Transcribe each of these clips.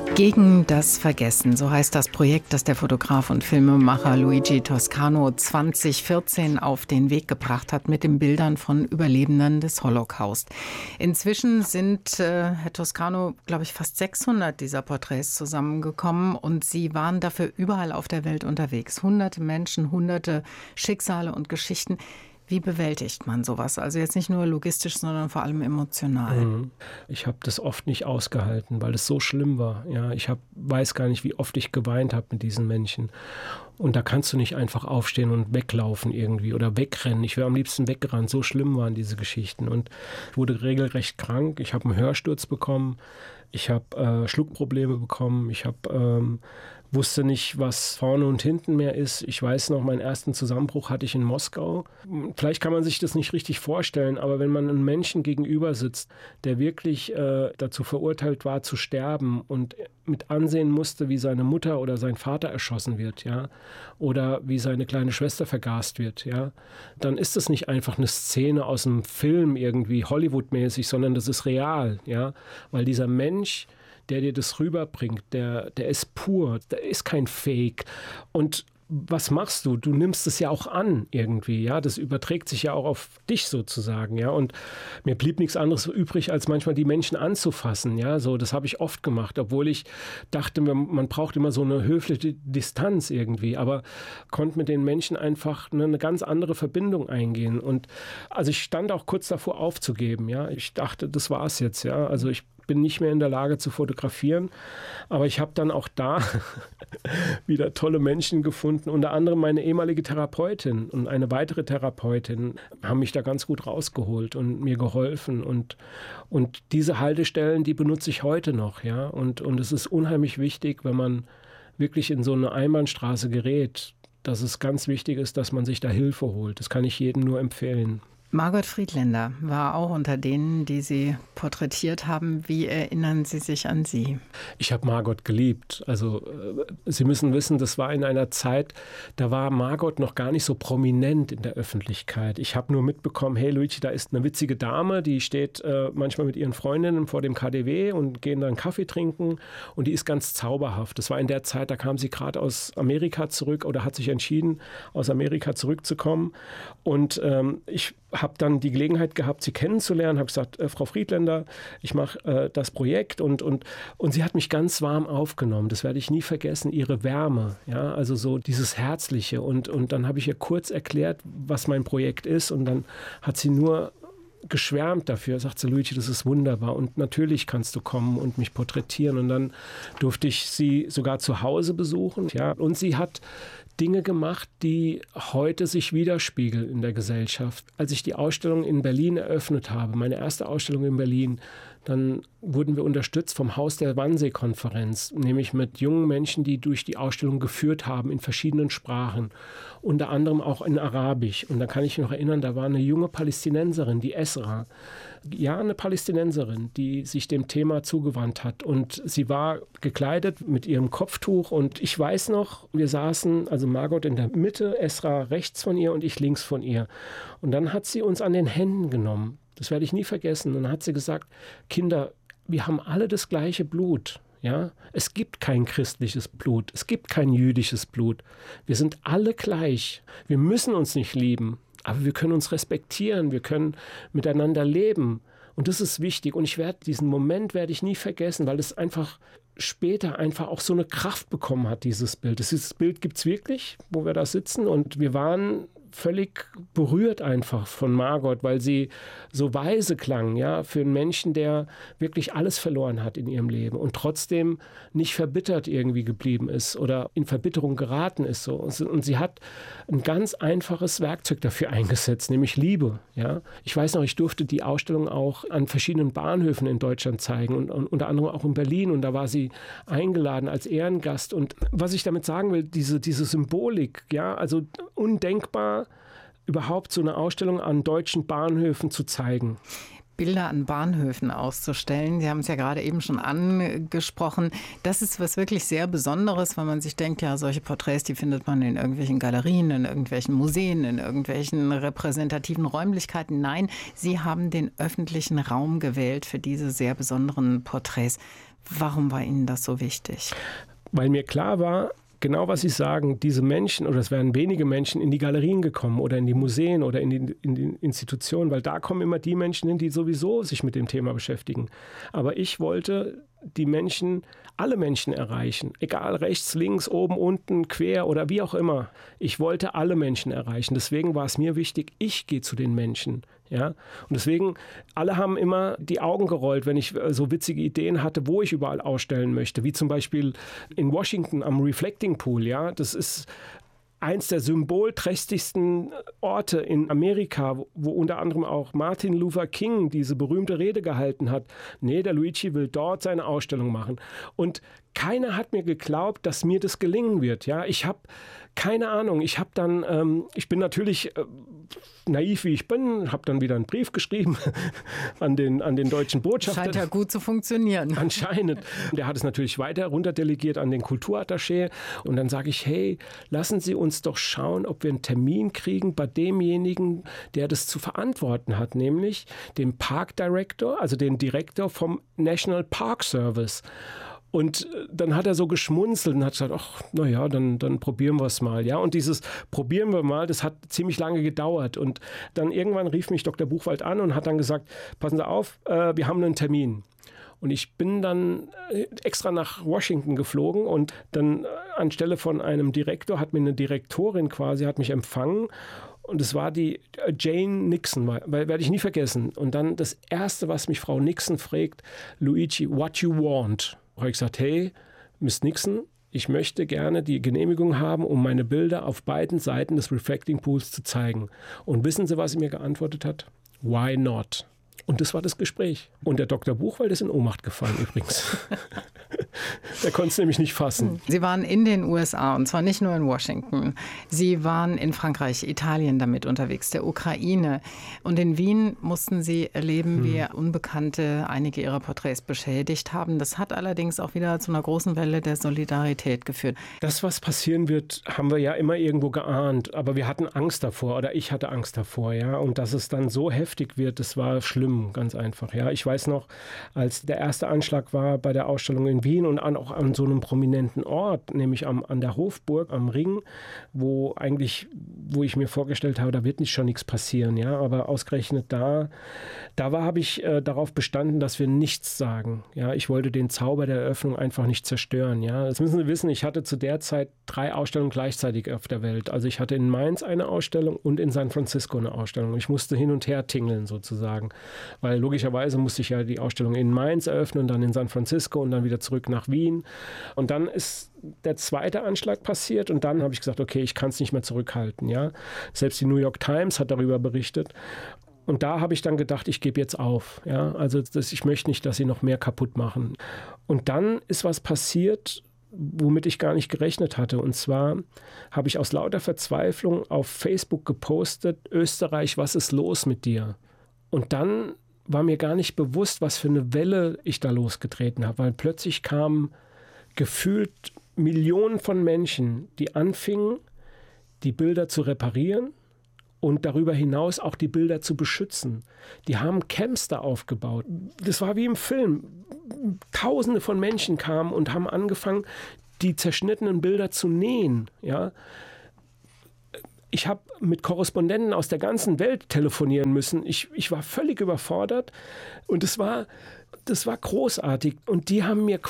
Gegen das Vergessen, so heißt das Projekt, das der Fotograf und Filmemacher Luigi Toscano 2014 auf den Weg gebracht hat mit den Bildern von Überlebenden des Holocaust. Inzwischen sind, Herr Toscano, glaube ich, fast 600 dieser Porträts zusammengekommen und Sie waren dafür überall auf der Welt unterwegs. Hunderte Menschen, hunderte Schicksale und Geschichten. Wie bewältigt man sowas? Also jetzt nicht nur logistisch, sondern vor allem emotional. Ich habe das oft nicht ausgehalten, weil es so schlimm war. Ja, weiß gar nicht, wie oft ich geweint habe mit diesen Menschen. Und da kannst du nicht einfach aufstehen und weglaufen irgendwie oder wegrennen. Ich wäre am liebsten weggerannt. So schlimm waren diese Geschichten. Und ich wurde regelrecht krank. Ich habe einen Hörsturz bekommen. Ich habe Schluckprobleme bekommen. Ich wusste nicht, was vorne und hinten mehr ist. Ich weiß noch, meinen ersten Zusammenbruch hatte ich in Moskau. Vielleicht kann man sich das nicht richtig vorstellen, aber wenn man einem Menschen gegenüber sitzt, der wirklich dazu verurteilt war zu sterben und mit ansehen musste, wie seine Mutter oder sein Vater erschossen wird, ja, oder wie seine kleine Schwester vergast wird, ja, dann ist das nicht einfach eine Szene aus einem Film irgendwie Hollywood-mäßig, sondern das ist real, ja, weil dieser Mensch, der dir das rüberbringt, der ist pur, der ist kein Fake. Und was machst du? Du nimmst es ja auch an irgendwie, ja. Das überträgt sich ja auch auf dich sozusagen, ja. Und mir blieb nichts anderes übrig, als manchmal die Menschen anzufassen, ja. So, das habe ich oft gemacht, obwohl ich dachte, man braucht immer so eine höfliche Distanz irgendwie, aber konnte mit den Menschen einfach eine ganz andere Verbindung eingehen. Und also ich stand auch kurz davor aufzugeben, ja. Ich dachte, das war's jetzt, ja. Also ich bin nicht mehr in der Lage zu fotografieren, aber ich habe dann auch da wieder tolle Menschen gefunden, unter anderem meine ehemalige Therapeutin und eine weitere Therapeutin haben mich da ganz gut rausgeholt und mir geholfen und diese Haltestellen, die benutze ich heute noch, ja, und es ist unheimlich wichtig, wenn man wirklich in so eine Einbahnstraße gerät, dass es ganz wichtig ist, dass man sich da Hilfe holt. Das kann ich jedem nur empfehlen. Margot Friedländer war auch unter denen, die Sie porträtiert haben. Wie erinnern Sie sich an sie? Ich habe Margot geliebt. Also Sie müssen wissen, das war in einer Zeit, da war Margot noch gar nicht so prominent in der Öffentlichkeit. Ich habe nur mitbekommen, hey Luigi, da ist eine witzige Dame, die steht manchmal mit ihren Freundinnen vor dem KaDeWe und gehen dann Kaffee trinken und die ist ganz zauberhaft. Das war in der Zeit, da kam sie gerade aus Amerika zurück oder hat sich entschieden, aus Amerika zurückzukommen. Und ich habe dann die Gelegenheit gehabt, sie kennenzulernen, habe gesagt, Frau Friedländer, ich mache das Projekt und sie hat mich ganz warm aufgenommen. Das werde ich nie vergessen, ihre Wärme, ja, also so dieses Herzliche und dann habe ich ihr kurz erklärt, was mein Projekt ist und dann hat sie nur geschwärmt dafür, sagt sie, Luigi, das ist wunderbar und natürlich kannst du kommen und mich porträtieren und dann durfte ich sie sogar zu Hause besuchen, ja, und sie hat Dinge gemacht, die heute sich widerspiegeln in der Gesellschaft. Als ich die Ausstellung in Berlin eröffnet habe, meine erste Ausstellung in Berlin, dann wurden wir unterstützt vom Haus der Wannsee-Konferenz, nämlich mit jungen Menschen, die durch die Ausstellung geführt haben in verschiedenen Sprachen, unter anderem auch in Arabisch. Und da kann ich mich noch erinnern, da war eine junge Palästinenserin, die Esra. Ja, eine Palästinenserin, die sich dem Thema zugewandt hat. Und sie war gekleidet mit ihrem Kopftuch. Und ich weiß noch, wir saßen, also Margot in der Mitte, Esra rechts von ihr und ich links von ihr. Und dann hat sie uns an den Händen genommen. Das werde ich nie vergessen. Und dann hat sie gesagt, Kinder, wir haben alle das gleiche Blut. Ja? Es gibt kein christliches Blut. Es gibt kein jüdisches Blut. Wir sind alle gleich. Wir müssen uns nicht lieben. Aber wir können uns respektieren, wir können miteinander leben. Und das ist wichtig. Und diesen Moment werde ich nie vergessen, weil es einfach später einfach auch so eine Kraft bekommen hat, dieses Bild. Dieses Bild gibt es wirklich, wo wir da sitzen. Und wir waren völlig berührt einfach von Margot, weil sie so weise klang, ja, für einen Menschen, der wirklich alles verloren hat in ihrem Leben und trotzdem nicht verbittert irgendwie geblieben ist oder in Verbitterung geraten ist. So. Und sie hat ein ganz einfaches Werkzeug dafür eingesetzt, nämlich Liebe. Ja. Ich weiß noch, ich durfte die Ausstellung auch an verschiedenen Bahnhöfen in Deutschland zeigen und unter anderem auch in Berlin und da war sie eingeladen als Ehrengast. Und was ich damit sagen will, diese Symbolik, ja, also undenkbar, überhaupt so eine Ausstellung an deutschen Bahnhöfen zu zeigen. Bilder an Bahnhöfen auszustellen. Sie haben es ja gerade eben schon angesprochen. Das ist was wirklich sehr Besonderes, weil man sich denkt, ja, solche Porträts, die findet man in irgendwelchen Galerien, in irgendwelchen Museen, in irgendwelchen repräsentativen Räumlichkeiten. Nein, Sie haben den öffentlichen Raum gewählt für diese sehr besonderen Porträts. Warum war Ihnen das so wichtig? Weil mir klar war, genau was Sie sagen, diese Menschen, oder es wären wenige Menschen, in die Galerien gekommen oder in die Museen oder in die Institutionen, weil da kommen immer die Menschen hin, die sowieso sich mit dem Thema beschäftigen. Aber ich wollte die Menschen, alle Menschen erreichen, egal rechts, links, oben, unten, quer oder wie auch immer. Ich wollte alle Menschen erreichen. Deswegen war es mir wichtig, ich gehe zu den Menschen. Ja? Und deswegen, alle haben immer die Augen gerollt, wenn ich so witzige Ideen hatte, wo ich überall ausstellen möchte. Wie zum Beispiel in Washington am Reflecting Pool. Ja? Das ist eins der symbolträchtigsten Orte in Amerika, wo unter anderem auch Martin Luther King diese berühmte Rede gehalten hat. Nee, der Luigi will dort seine Ausstellung machen. Und keiner hat mir geglaubt, dass mir das gelingen wird. Ja, ich habe keine Ahnung. Ich bin natürlich naiv, wie ich bin, habe dann wieder einen Brief geschrieben an den deutschen Botschafter. Scheint ja gut zu funktionieren. Anscheinend. Der hat es natürlich weiter runterdelegiert an den Kulturattaché. Und dann sage ich, hey, lassen Sie uns doch schauen, ob wir einen Termin kriegen bei demjenigen, der das zu verantworten hat, nämlich dem Park Director, also dem Direktor vom National Park Service. Und dann hat er so geschmunzelt und hat gesagt, ach, naja, dann probieren wir es mal. Ja? Und dieses probieren wir mal, das hat ziemlich lange gedauert. Und dann irgendwann rief mich Dr. Buchwald an und hat dann gesagt, passen Sie auf, wir haben einen Termin. Und ich bin dann extra nach Washington geflogen und dann anstelle von einem Direktor hat mir eine Direktorin quasi, hat mich empfangen. Und es war die Jane Nixon, werde ich nie vergessen. Und dann das Erste, was mich Frau Nixon fragt, Luigi, what you want? Da habe ich gesagt, hey, Miss Nixon, ich möchte gerne die Genehmigung haben, um meine Bilder auf beiden Seiten des Reflecting Pools zu zeigen. Und wissen Sie, was sie mir geantwortet hat? Why not? Und das war das Gespräch. Und der Dr. Buchwald ist in Ohnmacht gefallen übrigens. Der konnte es nämlich nicht fassen. Sie waren in den USA und zwar nicht nur in Washington. Sie waren in Frankreich, Italien damit unterwegs, der Ukraine. Und in Wien mussten Sie erleben, wie Unbekannte einige ihrer Porträts beschädigt haben. Das hat allerdings auch wieder zu einer großen Welle der Solidarität geführt. Das, was passieren wird, haben wir ja immer irgendwo geahnt. Aber wir hatten Angst davor oder ich hatte Angst davor. Ja? Und dass es dann so heftig wird, das war schlimm, ganz einfach. Ja? Ich weiß noch, als der erste Anschlag war bei der Ausstellung in Wien und auch an so einem prominenten Ort, nämlich an der Hofburg am Ring, wo ich mir vorgestellt habe, da wird nicht schon nichts passieren, ja, aber ausgerechnet da habe ich darauf bestanden, dass wir nichts sagen, ja, ich wollte den Zauber der Eröffnung einfach nicht zerstören, ja, das müssen Sie wissen, ich hatte zu der Zeit 3 Ausstellungen gleichzeitig auf der Welt, also ich hatte in Mainz eine Ausstellung und in San Francisco eine Ausstellung, ich musste hin und her tingeln sozusagen, weil logischerweise musste ich ja die Ausstellung in Mainz eröffnen, dann in San Francisco und dann wieder zurück nach Wien. Und dann ist der zweite Anschlag passiert und dann habe ich gesagt, okay, ich kann es nicht mehr zurückhalten. Ja? Selbst die New York Times hat darüber berichtet. Und da habe ich dann gedacht, ich gebe jetzt auf. Ja? Also ich möchte nicht, dass sie noch mehr kaputt machen. Und dann ist was passiert, womit ich gar nicht gerechnet hatte. Und zwar habe ich aus lauter Verzweiflung auf Facebook gepostet, Österreich, was ist los mit dir? Und dann war mir gar nicht bewusst, was für eine Welle ich da losgetreten habe, weil plötzlich kamen gefühlt Millionen von Menschen, die anfingen, die Bilder zu reparieren und darüber hinaus auch die Bilder zu beschützen. Die haben Camps da aufgebaut. Das war wie im Film. Tausende von Menschen kamen und haben angefangen, die zerschnittenen Bilder zu nähen, ja. Ich habe mit Korrespondenten aus der ganzen Welt telefonieren müssen. Ich war völlig überfordert und das war großartig. Und die haben mir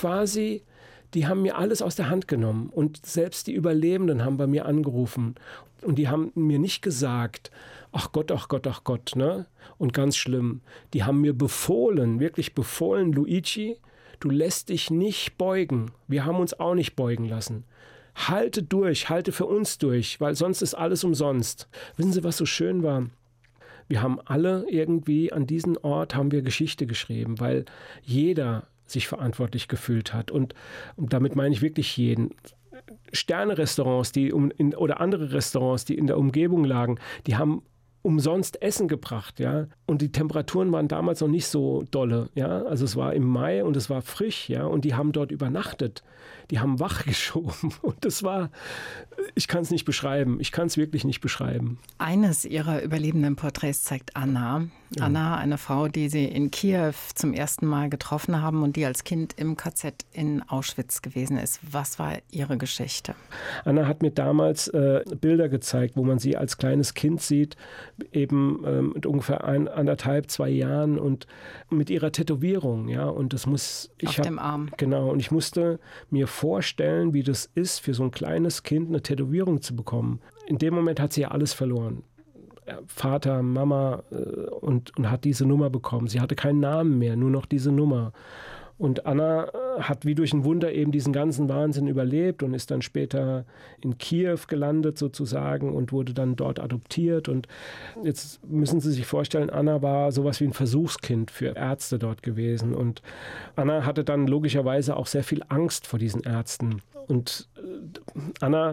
alles aus der Hand genommen. Und selbst die Überlebenden haben bei mir angerufen. Und die haben mir nicht gesagt, ach Gott, ach Gott, ach Gott, ne? Und ganz schlimm. Die haben mir wirklich befohlen, Luigi, du lässt dich nicht beugen. Wir haben uns auch nicht beugen lassen. Halte durch, halte für uns durch, weil sonst ist alles umsonst. Wissen Sie, was so schön war? Wir haben alle irgendwie an diesem Ort haben wir Geschichte geschrieben, weil jeder sich verantwortlich gefühlt hat. Und damit meine ich wirklich jeden. Sterne-Restaurants, oder andere Restaurants, die in der Umgebung lagen, die haben umsonst Essen gebracht, ja. Und die Temperaturen waren damals noch nicht so dolle, ja. Also es war im Mai und es war frisch, ja. Und die haben dort übernachtet. Die haben wach geschoben. Und das war, ich kann es nicht beschreiben. Ich kann es wirklich nicht beschreiben. Eines ihrer überlebenden Porträts zeigt Anna. Anna, eine Frau, die Sie in Kiew zum ersten Mal getroffen haben und die als Kind im KZ in Auschwitz gewesen ist. Was war Ihre Geschichte? Anna hat mir damals Bilder gezeigt, wo man sie als kleines Kind sieht, eben mit ungefähr 1,5, 2 Jahren und mit ihrer Tätowierung. Ja, und das muss auf dem Arm. Genau, und ich musste mir vorstellen, wie das ist, für so ein kleines Kind eine Tätowierung zu bekommen. In dem Moment hat sie ja alles verloren. Vater, Mama und hat diese Nummer bekommen. Sie hatte keinen Namen mehr, nur noch diese Nummer. Und Anna hat wie durch ein Wunder eben diesen ganzen Wahnsinn überlebt und ist dann später in Kiew gelandet sozusagen und wurde dann dort adoptiert. Und jetzt müssen Sie sich vorstellen, Anna war sowas wie ein Versuchskind für Ärzte dort gewesen. Und Anna hatte dann logischerweise auch sehr viel Angst vor diesen Ärzten. Und Anna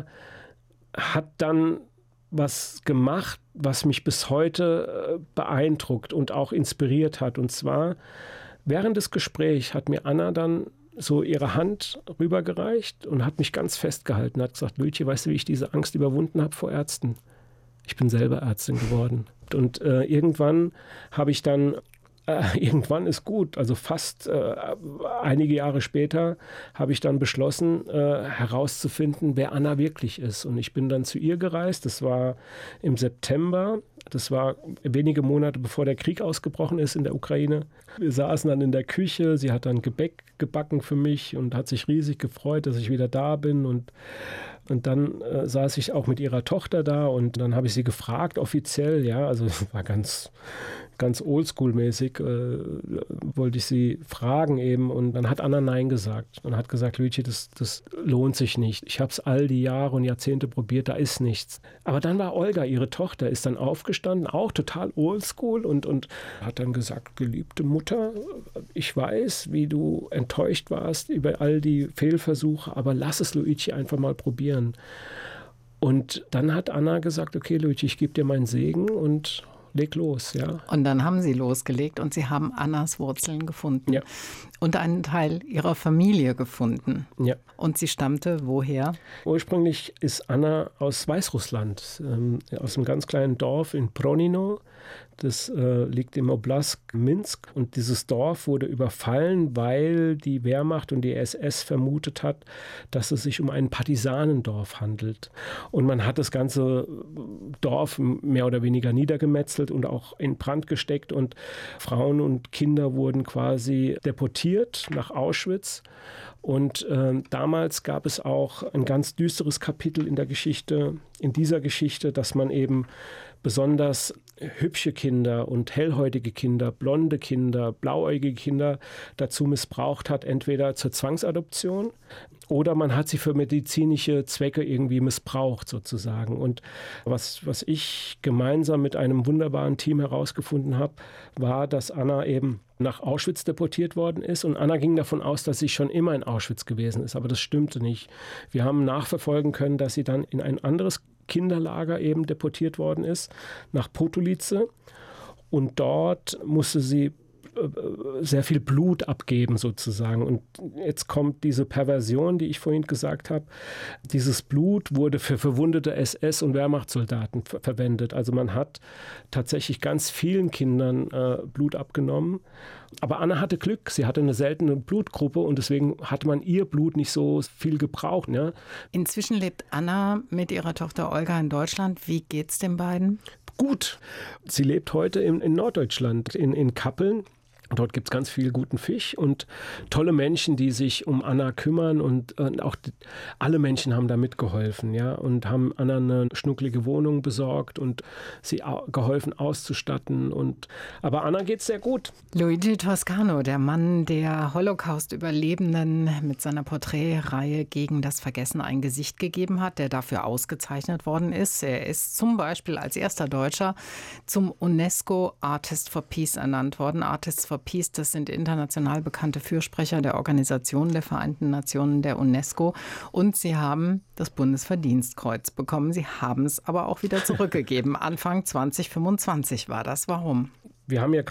hat dann was gemacht, was mich bis heute beeindruckt und auch inspiriert hat. Und zwar, während des Gesprächs hat mir Anna dann so ihre Hand rübergereicht und hat mich ganz festgehalten, hat gesagt, Luigi, weißt du, wie ich diese Angst überwunden habe vor Ärzten? Ich bin selber Ärztin geworden. Und irgendwann habe ich dann irgendwann ist gut. Also fast einige Jahre später habe ich dann beschlossen, herauszufinden, wer Anna wirklich ist. Und ich bin dann zu ihr gereist. Das war im September. Das war wenige Monate, bevor der Krieg ausgebrochen ist in der Ukraine. Wir saßen dann in der Küche. Sie hat dann Gebäck gebacken für mich und hat sich riesig gefreut, dass ich wieder da bin. Und dann saß ich auch mit ihrer Tochter da und dann habe ich sie gefragt, offiziell, ja, also war ganz oldschool-mäßig, wollte ich sie fragen eben und dann hat Anna Nein gesagt und hat gesagt, Luigi, das lohnt sich nicht. Ich habe es all die Jahre und Jahrzehnte probiert, da ist nichts. Aber dann war Olga, ihre Tochter, ist dann aufgestanden, auch total oldschool und hat dann gesagt, geliebte Mutter, ich weiß, wie du enttäuscht warst über all die Fehlversuche, aber lass es Luigi einfach mal probieren. Und dann hat Anna gesagt, okay Luigi, ich gebe dir meinen Segen und leg los, ja. Und dann haben Sie losgelegt und Sie haben Annas Wurzeln gefunden. Ja. Und einen Teil ihrer Familie gefunden. Ja. Und sie stammte woher? Ursprünglich ist Anna aus Weißrussland, aus einem ganz kleinen Dorf in Pronino. Das liegt im Oblast Minsk. Und dieses Dorf wurde überfallen, weil die Wehrmacht und die SS vermutet hat, dass es sich um ein Partisanendorf handelt. Und man hat das ganze Dorf mehr oder weniger niedergemetzelt und auch in Brand gesteckt. Und Frauen und Kinder wurden quasi deportiert nach Auschwitz. Und damals gab es auch ein ganz düsteres Kapitel in dieser Geschichte, dass man eben besonders hübsche Kinder und hellhäutige Kinder, blonde Kinder, blauäugige Kinder dazu missbraucht hat, entweder zur Zwangsadoption oder man hat sie für medizinische Zwecke irgendwie missbraucht sozusagen. Und was ich gemeinsam mit einem wunderbaren Team herausgefunden habe, war, dass Anna eben nach Auschwitz deportiert worden ist. Und Anna ging davon aus, dass sie schon immer in Auschwitz gewesen ist. Aber das stimmte nicht. Wir haben nachverfolgen können, dass sie dann in ein anderes Kinderlager eben deportiert worden ist, nach Potolice. Und dort musste sie sehr viel Blut abgeben sozusagen. Und jetzt kommt diese Perversion, die ich vorhin gesagt habe. Dieses Blut wurde für verwundete SS- und Wehrmachtssoldaten verwendet. Also man hat tatsächlich ganz vielen Kindern Blut abgenommen. Aber Anna hatte Glück. Sie hatte eine seltene Blutgruppe und deswegen hatte man ihr Blut nicht so viel gebraucht. Ja. Inzwischen lebt Anna mit ihrer Tochter Olga in Deutschland. Wie geht's den beiden? Gut. Sie lebt heute in Norddeutschland, in Kappeln. Dort gibt es ganz viel guten Fisch und tolle Menschen, die sich um Anna kümmern und auch alle Menschen haben da mitgeholfen, ja, und haben Anna eine schnucklige Wohnung besorgt und sie geholfen auszustatten. Aber Anna geht's sehr gut. Luigi Toscano, der Mann der Holocaust-Überlebenden, mit seiner Porträtreihe Gegen das Vergessen ein Gesicht gegeben hat, der dafür ausgezeichnet worden ist. Er ist zum Beispiel als erster Deutscher zum UNESCO Artist for Peace ernannt worden. Artists for Peace, das sind international bekannte Fürsprecher der Organisation der Vereinten Nationen, der UNESCO. Und sie haben das Bundesverdienstkreuz bekommen. Sie haben es aber auch wieder zurückgegeben. Anfang 2025 war das. Warum? Wir haben ja gerade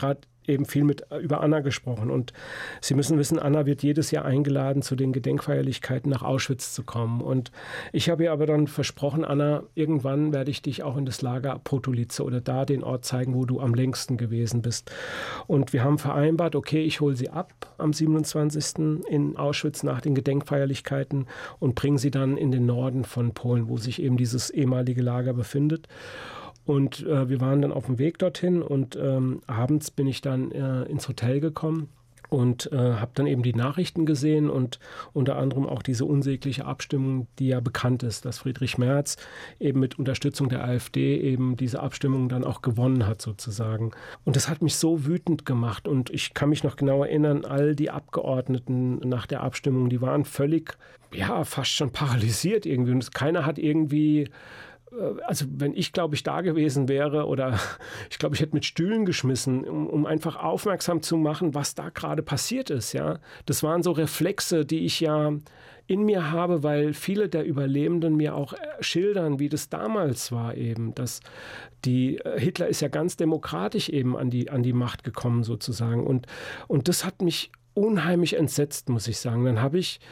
eben viel über Anna gesprochen. Und Sie müssen wissen, Anna wird jedes Jahr eingeladen, zu den Gedenkfeierlichkeiten nach Auschwitz zu kommen. Und ich habe ihr aber dann versprochen, Anna, irgendwann werde ich dich auch in das Lager Potolice oder da den Ort zeigen, wo du am längsten gewesen bist. Und wir haben vereinbart, okay, ich hole sie ab am 27. in Auschwitz nach den Gedenkfeierlichkeiten und bringe sie dann in den Norden von Polen, wo sich eben dieses ehemalige Lager befindet. Und wir waren dann auf dem Weg dorthin und abends bin ich dann ins Hotel gekommen und habe dann eben die Nachrichten gesehen und unter anderem auch diese unsägliche Abstimmung, die ja bekannt ist, dass Friedrich Merz eben mit Unterstützung der AfD eben diese Abstimmung dann auch gewonnen hat sozusagen. Und das hat mich so wütend gemacht und ich kann mich noch genau erinnern, all die Abgeordneten nach der Abstimmung, die waren völlig, ja, fast schon paralysiert irgendwie und keiner hat irgendwie... Also wenn ich, glaube ich, da gewesen wäre oder ich glaube, ich hätte mit Stühlen geschmissen, um einfach aufmerksam zu machen, was da gerade passiert ist. Ja? Das waren so Reflexe, die ich ja in mir habe, weil viele der Überlebenden mir auch schildern, wie das damals war eben. Dass Hitler ist ja ganz demokratisch eben an die Macht gekommen sozusagen. Und das hat mich unheimlich entsetzt, muss ich sagen. Dann habe ich...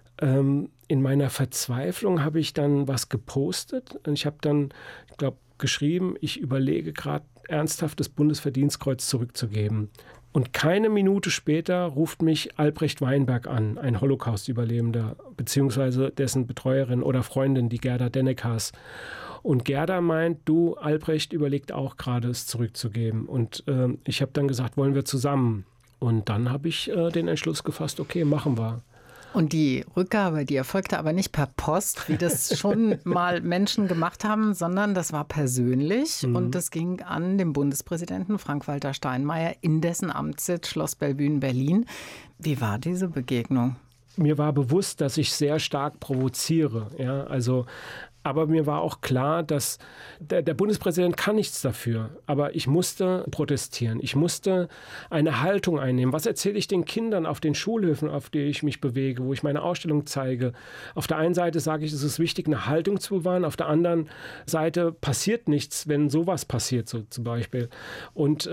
in meiner Verzweiflung habe ich dann was gepostet. Und ich habe dann, ich glaube, geschrieben, ich überlege gerade ernsthaft das Bundesverdienstkreuz zurückzugeben. Und keine Minute später ruft mich Albrecht Weinberg an, ein Holocaust-Überlebender, beziehungsweise dessen Betreuerin oder Freundin, die Gerda Dennekas. Und Gerda meint, du, Albrecht überlegt auch gerade, es zurückzugeben. Und ich habe dann gesagt, wollen wir zusammen? Und dann habe ich den Entschluss gefasst, okay, machen wir. Und die Rückgabe, die erfolgte aber nicht per Post, wie das schon mal Menschen gemacht haben, sondern das war persönlich. Und das ging an den Bundespräsidenten Frank-Walter Steinmeier in dessen Amtssitz Schloss Bellevue in Berlin. Wie war diese Begegnung? Mir war bewusst, dass ich sehr stark provoziere. Ja, aber mir war auch klar, dass der Bundespräsident kann nichts dafür. Aber ich musste protestieren. Ich musste eine Haltung einnehmen. Was erzähle ich den Kindern auf den Schulhöfen, auf die ich mich bewege, wo ich meine Ausstellung zeige? Auf der einen Seite sage ich, es ist wichtig, eine Haltung zu bewahren. Auf der anderen Seite passiert nichts, wenn sowas passiert, so zum Beispiel. Und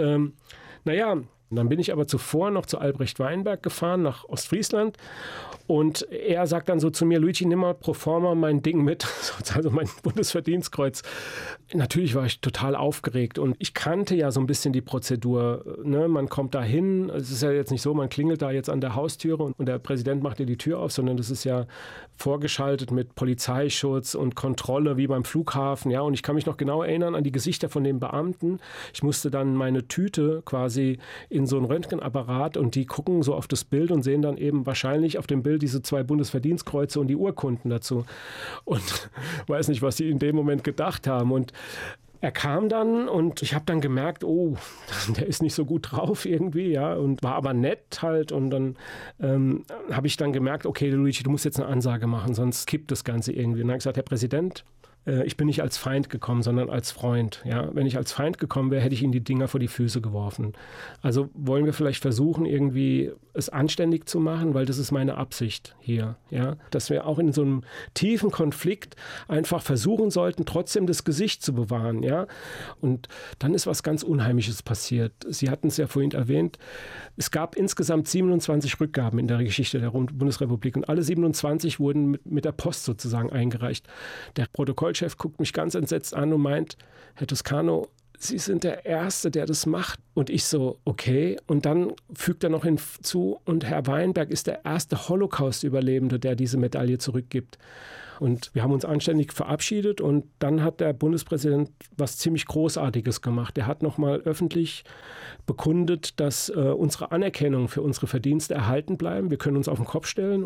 dann bin ich aber zuvor noch zu Albrecht Weinberg gefahren, nach Ostfriesland. Und er sagt dann so zu mir, Luigi, nimm mal pro forma mein Ding mit, also mein Bundesverdienstkreuz. Natürlich war ich total aufgeregt und ich kannte ja so ein bisschen die Prozedur. Ne? Man kommt da hin, es ist ja jetzt nicht so, man klingelt da jetzt an der Haustüre und der Präsident macht dir die Tür auf, sondern das ist ja vorgeschaltet mit Polizeischutz und Kontrolle wie beim Flughafen. Ja? Und ich kann mich noch genau erinnern an die Gesichter von den Beamten. Ich musste dann meine Tüte quasi in so einen Röntgenapparat und die gucken so auf das Bild und sehen dann eben wahrscheinlich auf dem Bild diese 2 Bundesverdienstkreuze und die Urkunden dazu. Und weiß nicht, was die in dem Moment gedacht haben. Und er kam dann und ich habe dann gemerkt, oh, der ist nicht so gut drauf irgendwie, ja, und war aber nett halt. Und dann habe ich dann gemerkt, okay, Luigi, du musst jetzt eine Ansage machen, sonst kippt das Ganze irgendwie. Und dann habe ich gesagt, Herr Präsident, ich bin nicht als Feind gekommen, sondern als Freund. Ja? Wenn ich als Feind gekommen wäre, hätte ich Ihnen die Dinger vor die Füße geworfen. Also wollen wir vielleicht versuchen, irgendwie es anständig zu machen, weil das ist meine Absicht hier. Ja? Dass wir auch in so einem tiefen Konflikt einfach versuchen sollten, trotzdem das Gesicht zu bewahren. Ja? Und dann ist was ganz Unheimliches passiert. Sie hatten es ja vorhin erwähnt, es gab insgesamt 27 Rückgaben in der Geschichte der Bundesrepublik und alle 27 wurden mit der Post sozusagen eingereicht. Der Protokollchef guckt mich ganz entsetzt an und meint, Herr Toscano, Sie sind der Erste, der das macht. Und ich so, okay. Und dann fügt er noch hinzu, und Herr Weinberg ist der erste Holocaust-Überlebende, der diese Medaille zurückgibt. Und wir haben uns anständig verabschiedet und dann hat der Bundespräsident was ziemlich Großartiges gemacht. Er hat nochmal öffentlich bekundet, dass unsere Anerkennung für unsere Verdienste erhalten bleiben. Wir können uns auf den Kopf stellen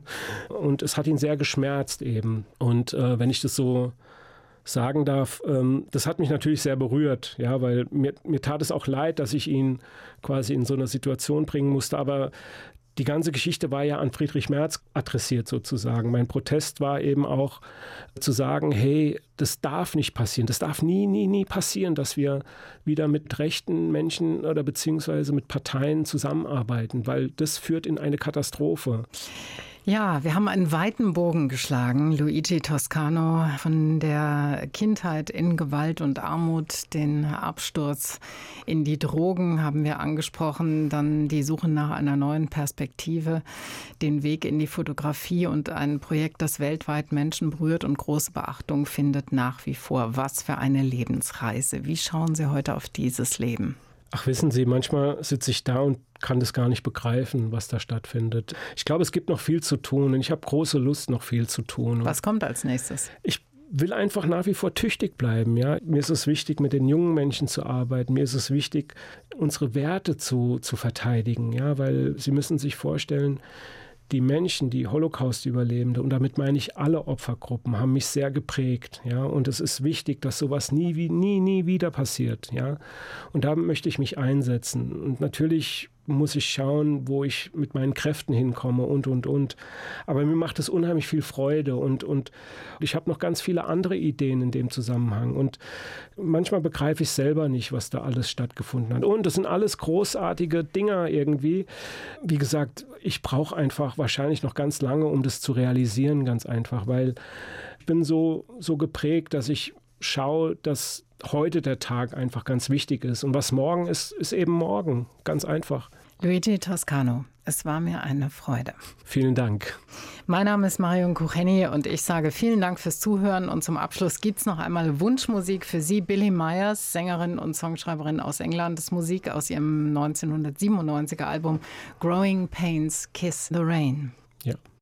und es hat ihn sehr geschmerzt eben. Und wenn ich das so sagen darf, das hat mich natürlich sehr berührt, ja, weil mir tat es auch leid, dass ich ihn quasi in so eine Situation bringen musste, aber die ganze Geschichte war ja an Friedrich Merz adressiert sozusagen. Mein Protest war eben auch zu sagen, hey, das darf nicht passieren. Das darf nie passieren, dass wir wieder mit rechten Menschen oder beziehungsweise mit Parteien zusammenarbeiten, weil das führt in eine Katastrophe. Ja, wir haben einen weiten Bogen geschlagen. Luigi Toscano, von der Kindheit in Gewalt und Armut, den Absturz in die Drogen haben wir angesprochen, dann die Suche nach einer neuen Perspektive, den Weg in die Fotografie und ein Projekt, das weltweit Menschen berührt und große Beachtung findet nach wie vor. Was für eine Lebensreise. Wie schauen Sie heute auf dieses Leben? Ach, wissen Sie, manchmal sitze ich da und kann das gar nicht begreifen, was da stattfindet. Ich glaube, es gibt noch viel zu tun und ich habe große Lust, noch viel zu tun. Was kommt als nächstes? Ich will einfach nach wie vor tüchtig bleiben. Ja? Mir ist es wichtig, mit den jungen Menschen zu arbeiten. Mir ist es wichtig, unsere Werte zu verteidigen. Ja? Weil Sie müssen sich vorstellen, die Menschen, die Holocaust-Überlebende, und damit meine ich alle Opfergruppen, haben mich sehr geprägt. Ja? Und es ist wichtig, dass sowas nie wieder passiert. Ja? Und da möchte ich mich einsetzen. Und natürlich muss ich schauen, wo ich mit meinen Kräften hinkomme und. Aber mir macht es unheimlich viel Freude und ich habe noch ganz viele andere Ideen in dem Zusammenhang. Und manchmal begreife ich selber nicht, was da alles stattgefunden hat. Und das sind alles großartige Dinger irgendwie. Wie gesagt, ich brauche einfach wahrscheinlich noch ganz lange, um das zu realisieren, ganz einfach, weil ich bin so geprägt, dass ich schaue, dass heute der Tag einfach ganz wichtig ist. Und was morgen ist, ist eben morgen. Ganz einfach. Luigi Toscano, es war mir eine Freude. Vielen Dank. Mein Name ist Marion Kucheni und ich sage vielen Dank fürs Zuhören. Und zum Abschluss gibt es noch einmal Wunschmusik für Sie. Billie Myers, Sängerin und Songschreiberin aus England, das Musik aus ihrem 1997er Album Growing Pains, Kiss the Rain. Ja.